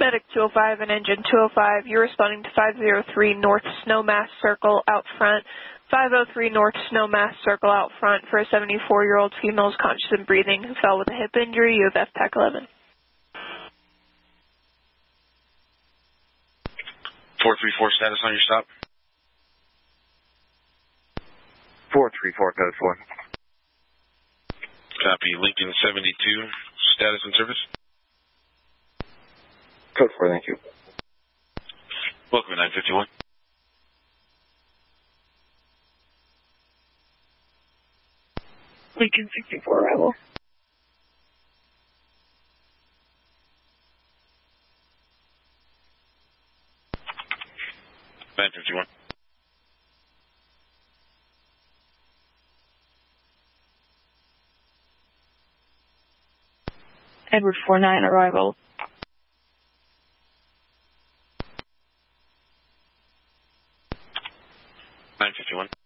Medic 205 and Engine 205, you're responding to 503 North Snowmass Circle out front. 503 North Snowmass Circle out front for a 74-year-old female who's conscious and breathing who fell with a hip injury. You have FPAC 11. 434 status on your stop. 434 code 4. Copy. Lincoln 72, status and service. Code 4, thank you. Welcome to 951. Lincoln 64 arrival. $951. Edward 49 arrival. $951.